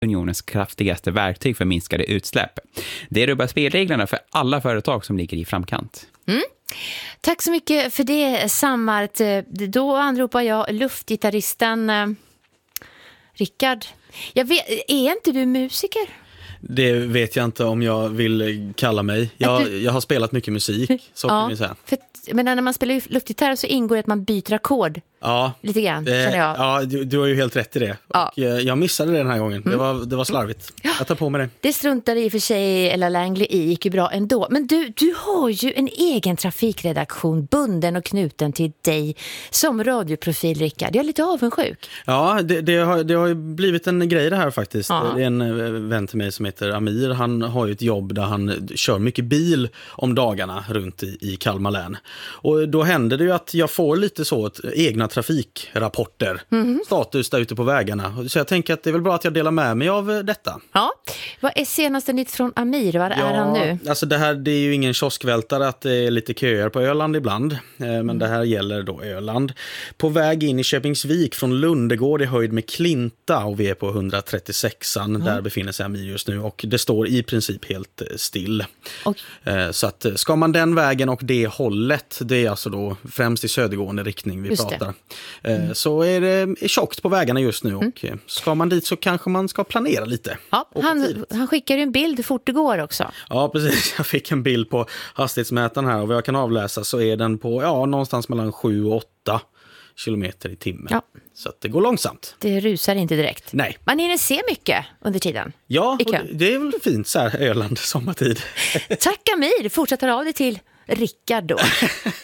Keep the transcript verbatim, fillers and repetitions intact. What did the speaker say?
unionens kraftigaste verktyg för minskade utsläpp. Det rubbar spelreglerna för alla företag som ligger i framkant. Mm. Tack så mycket för det, Sammart. Då anropar jag luftgitarristen eh, Rickard. Jag vet, är inte du musiker? Det vet jag inte om jag vill kalla mig. Jag, du... jag har spelat mycket musik, så kan vi säga. För, men när man spelar luftgitarr så ingår det att man byter ackord. Ja, lite grann, eh, känner jag. Ja, du, du har ju helt rätt i det. Ja. Och, eh, jag missade det den här gången. Mm. Det, var, det var slarvigt. Ja. Jag tar på mig det. Det struntade i och för sig Ella Langley i, gick ju bra ändå. Men du, du har ju en egen trafikredaktion bunden och knuten till dig som radioprofil, Rickard. Jag är lite avundsjuk. Ja, det, det, har, det har ju blivit en grej det här faktiskt. Ja. Det är en vän till mig som heter Amir. Han har ju ett jobb där han kör mycket bil om dagarna runt i, i Kalmar län. Och då händer det ju att jag får lite så ett, egna trafikrapporter. Mm-hmm. Status där ute på vägarna. Så jag tänker att det är väl bra att jag delar med mig av detta. Ja, vad är senaste nytt från Amir? Vad ja, är han nu? Alltså det här, det är ju ingen kioskvältare att det är lite köer på Öland ibland. Men mm. det här gäller då Öland. På väg in i Köpingsvik från Lundegård i höjd med Klinta och vi är på etthundrasexan. Mm. Där befinner sig Amir just nu och det står i princip helt still. Okay. Så att ska man den vägen och det hållet, det är alltså då främst i södergående riktning vi just pratar. Mm. Så är det tjockt på vägarna just nu och mm. ska man dit så kanske man ska planera lite. Ja, han, han skickar ju en bild fort det går också. Ja, precis. Jag fick en bild på hastighetsmätaren här och vad jag kan avläsa så är den på ja, någonstans mellan sju och åtta kilometer i timmen. Ja. Så att det går långsamt. Det rusar inte direkt. Nej. Man hinner se mycket under tiden. Ja, och det är väl fint så här Öland sommartid. Tack Amir, fortsätter av dig till Rickard då.